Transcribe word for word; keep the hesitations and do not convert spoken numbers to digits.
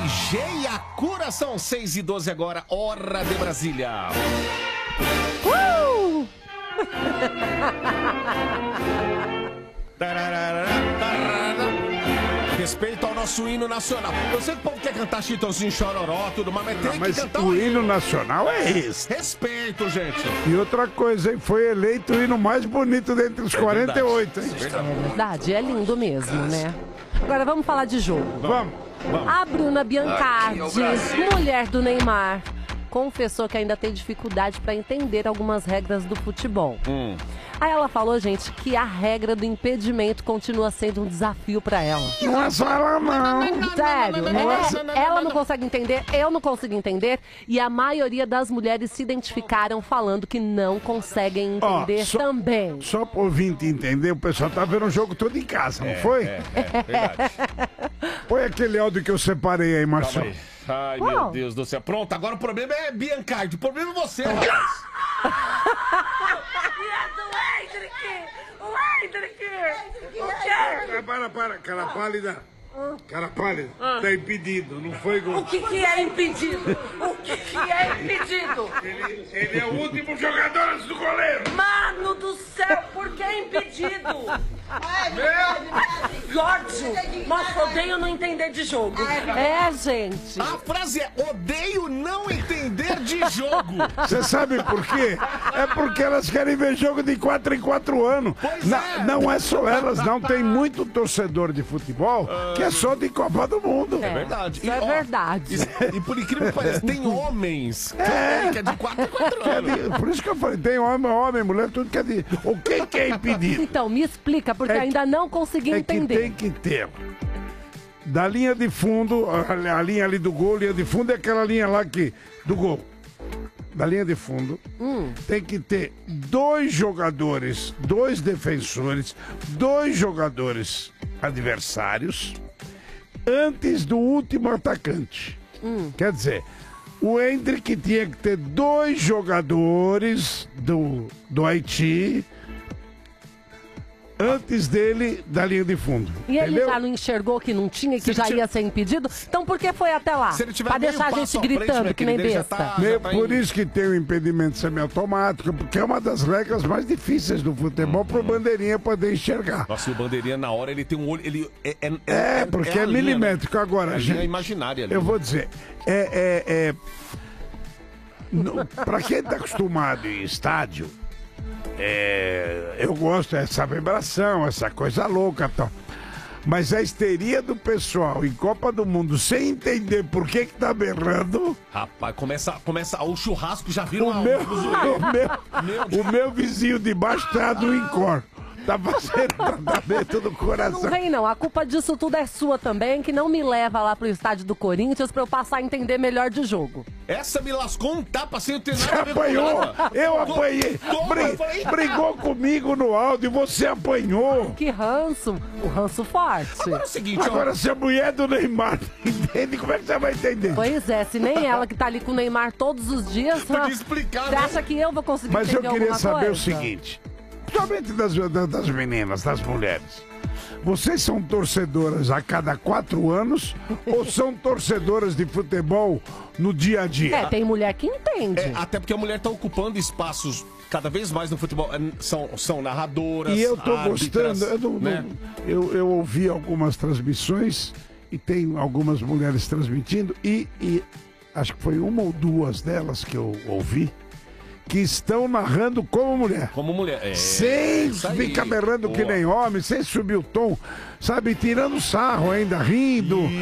G e a cura são seis e doze agora, hora de Brasília. Uh! Respeito ao nosso hino nacional. Eu sei que o povo quer cantar Chitãozinho, Chororó, tudo, mas tem Não, que mas cantar o hino nacional é esse. Respeito, gente. E outra coisa, hein? Foi eleito o hino mais bonito dentre os É quarenta e oito, hein? É verdade, é lindo mesmo, né? Agora vamos falar de jogo. Vamos. A Bruna Biancardi, mulher do Neymar, confessou que ainda tem dificuldade para entender algumas regras do futebol. Hum. Aí ela falou, gente, que a regra do impedimento continua sendo um desafio para ela. Não é só ela, não. Sério, é, ela não consegue entender, eu não consigo entender, e a maioria das mulheres se identificaram falando que não conseguem entender Ó, só- também. Só pro ouvinte entender, o pessoal tá vendo o jogo todo em casa, não foi? É, é, verdade. Põe aquele áudio que eu separei aí, Calma Marcelo. aí. Ai, Uau. meu Deus do céu. Pronto, agora o problema é Biancardi. O problema é você, rapaz. Para, para, para, cara pálida. Cara pálida, tá impedido, não foi gol. O que, que é impedido? O que, que é impedido? Ele, ele é o último jogador antes do goleiro. Mano do céu, por que é impedido? Jorge, nossa, odeio não entender de jogo. É, gente. A frase é: odeio não entender de jogo. Você sabe por quê? É porque elas querem ver jogo de quatro em quatro anos. Pois Na- é. Não é só elas, não. Tem muito torcedor de futebol que é só de Copa do Mundo. É verdade. Isso é ó, verdade. isso- E por incrível que pareça, tem homens É. que é de quatro em quatro Que é anos. de- por isso que eu falei, tem homem, homem, mulher, tudo que é de... O que que é impedido? Então, me explica, porque É que- ainda não consegui É que entender. tem que ter. Da linha de fundo, a, a linha ali do gol, linha de fundo é aquela linha lá que, do gol. Da linha de fundo, Hum. tem que ter dois jogadores, dois defensores, dois jogadores adversários antes do último atacante. Hum. Quer dizer, o Hendrick tinha que ter dois jogadores do, do Haiti antes dele da linha de fundo. E ele entendeu? já não enxergou que não tinha e que Se ele já tiver- ia ser impedido? Então por que foi até lá? Se ele tiver Pra meio deixar a passo gente à frente, gritando meu que nem querido, ele já besta. tá- Meu, tá por em- isso que tem o impedimento semiautomático, porque é uma das regras mais difíceis do futebol pro bandeirinha poder enxergar. Nossa, e o bandeirinha na hora ele tem um olho. Ele é, é, É, porque é, a linha, né? milimétrico. Agora, É a linha gente, imaginária ali. eu vou dizer, é... é, é no, pra quem tá acostumado em estádio, é, eu gosto dessa vibração, essa coisa louca e tal. Mas a histeria do pessoal em Copa do Mundo, sem entender por que que tá berrando, Rapaz, começa, começa. O churrasco já vira o uma. meu, um fuzuê. o meu, o meu vizinho de baixo tá do Incor. Tá fazendo tratamento do Não coração. vem não, a culpa disso tudo é sua também, que não me leva lá pro estádio do Corinthians pra eu passar a entender melhor de jogo. Essa me lascou um tapa sem eu ter Você nada a ver com apanhou, nada. eu apanhei. Toma, Bri- eu falei, brigou comigo no áudio, você apanhou. Que ranço, o ranço forte. Agora é o seguinte, ó. Agora, se a mulher do Neymar entende, como é que você vai entender? Pois é, se nem ela que tá ali com o Neymar todos os dias, Podia ah, explicar, você né? acha que eu vou conseguir Mas eu entender queria alguma saber coisa? o seguinte, principalmente das, das, das meninas, das mulheres. Vocês são torcedoras a cada quatro anos ou são torcedoras de futebol no dia a dia? É, tem mulher que entende. É, até porque a mulher tá ocupando espaços cada vez mais no futebol. É, São, são narradoras. E eu tô árbitras, gostando, eu, não- né? não- eu, eu ouvi algumas transmissões e tem algumas mulheres transmitindo e, e acho que foi uma ou duas delas que eu ouvi que estão narrando como mulher. Como mulher. É, Sem isso aí. ficar berrando que Boa. nem homem, sem subir o tom, sabe? Tirando sarro ainda, rindo.